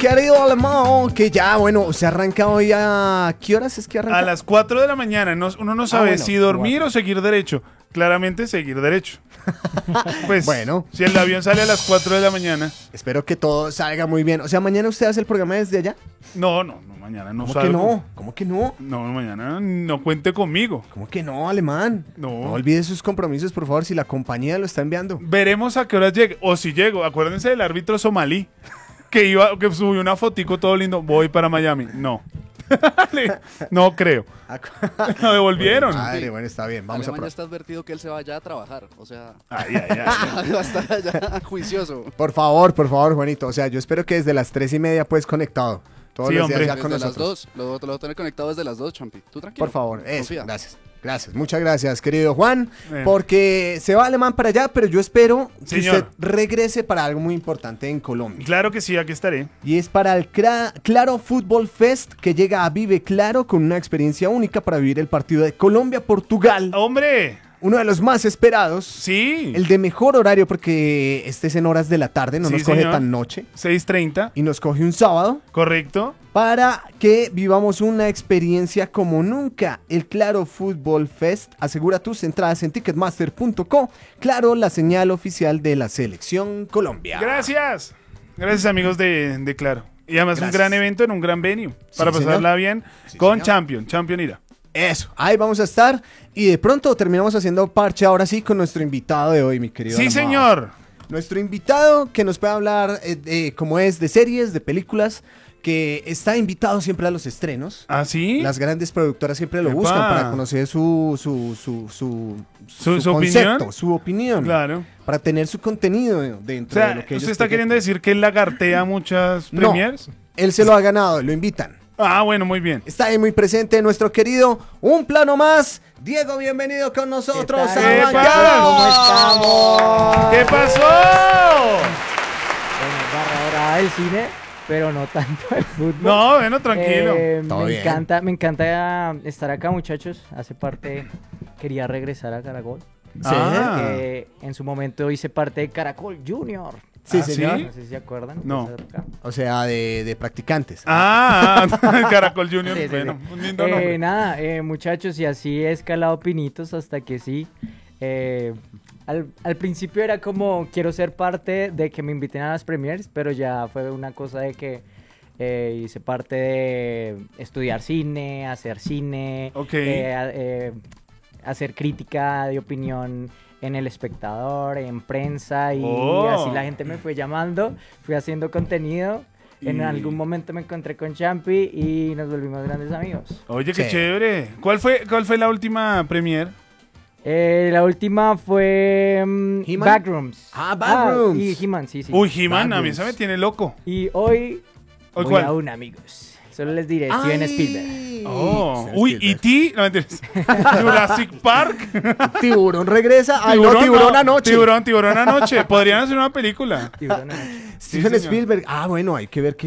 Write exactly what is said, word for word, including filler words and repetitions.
querido Alemán, que ya, bueno, se arranca hoy a... ¿Qué horas es que arranca? A las cuatro de la mañana. No, uno no sabe ah, bueno, si dormir cuatro. o seguir derecho. Claramente seguir derecho. Pues, bueno. Si el avión sale a las cuatro de la mañana. Espero que todo salga muy bien. O sea, ¿mañana usted hace el programa desde allá? No, no, no, mañana no ¿Cómo salgo. que no? ¿Cómo que no? No, mañana no cuente conmigo. ¿Cómo que no, Alemán? No. No olvide sus compromisos, por favor, si la compañía lo está enviando. Veremos a qué horas llegue. O si llego. Acuérdense del árbitro somalí. Que iba, que subió una fotico todo lindo. Voy para Miami. No. No creo. Lo devolvieron. Bueno, madre, bueno, está bien. Vamos Alemán a ya está advertido que él se vaya a trabajar. O sea, Ay, ay, ay. va a estar allá juicioso. Por favor, por favor, Juanito. O sea, yo espero que desde las tres y media, pues, conectado. Todos Sí, los hombre. días ya Desde con las nosotros. dos. Lo, lo voy a tener conectado desde las dos, Champi. Tú tranquilo. Por favor, eso. Confía. Gracias. Gracias, muchas gracias, querido Juan, Bueno. porque se va Alemán para allá, pero yo espero que Señor. usted regrese para algo muy importante en Colombia. Claro que sí, aquí estaré. Y es para el Cra- Claro Fútbol Fest, que llega a Vive Claro con una experiencia única para vivir el partido de Colombia-Portugal. ¡Hombre! Uno de los más esperados. Sí. El de mejor horario porque este es en horas de la tarde, no Sí, nos coge señor. tan noche. seis treinta. Y nos coge un sábado. Correcto. Para que vivamos una experiencia como nunca. El Claro Fútbol Fest. Asegura tus entradas en ticketmaster punto co. Claro, la señal oficial de la Selección Colombia. Gracias. Gracias, amigos de, de Claro. Y además Gracias. un gran evento en un gran venue. Para Sí, pasarla señor. bien Sí, con señor. Champion. Champion irá. Eso, ahí vamos a estar. Y de pronto terminamos haciendo parche ahora sí con nuestro invitado de hoy, mi querido. Sí, Alamao. señor. Nuestro invitado que nos puede hablar, eh, de, como es, de series, de películas, que está invitado siempre a los estrenos. ¿Ah, sí? Las grandes productoras siempre lo Epa. buscan para conocer su su su su, ¿Su- su concepto, opinión? su opinión, Claro. para tener su contenido O dentro de sea, lo que ellos ¿usted está proyectan. queriendo decir que él lagartea muchas No. premiers? Él se lo ha ganado, lo invitan. Ah, bueno, muy bien. Está ahí muy presente nuestro querido Un Plano Más. Diego, bienvenido con nosotros. ¿Qué tal? a ¡Epa! Bancada. ¿Cómo estamos? ¿Qué pasó? Bueno, barra brava del cine, pero no tanto el fútbol. No, bueno, tranquilo. Eh, Todo me bien. encanta, me encanta estar acá, muchachos. Hace parte, quería regresar a Caracol. Sí. Ah. Eh, en su momento hice parte de Caracol Junior. Sí, ¿Ah, señor. sí? No sé si se acuerdan. de No. esa época. O sea, de, de practicantes. Ah, Caracol Junior. Sí, sí, bueno, sí. un lindo Eh, nombre. nada, eh, muchachos, y así he escalado pinitos hasta que sí. Eh, al, al principio era como, quiero ser parte de que me inviten a las premiers, pero ya fue una cosa de que eh, hice parte de estudiar cine, hacer cine, Ok. eh, a- eh, hacer crítica de opinión en El Espectador, en prensa, y Oh. así la gente me fue llamando, fui haciendo contenido. En Y- algún momento me encontré con Champi y nos volvimos grandes amigos. Oye, qué Sí. chévere. ¿Cuál fue, cuál fue la última premier? Eh, la última fue mm, ¿He-Man? Backrooms. Ah, Backrooms. y He-Man, sí, sí. Uy, He-Man, a mí Backrooms. eso me tiene loco. Y hoy ¿Hoy voy cuál? a una, amigos. Solo les diré, Steven Ay. Spielberg. Oh, Steven uy, Spielberg. ¿E T? No, mentiras. Jurassic Park. Tiburón regresa. Ay, no, tiburón no. anoche. Tiburón, tiburón anoche. Podrían hacer una película. Tiburón anoche. Steven señor. Spielberg. Ah, bueno, hay que ver qué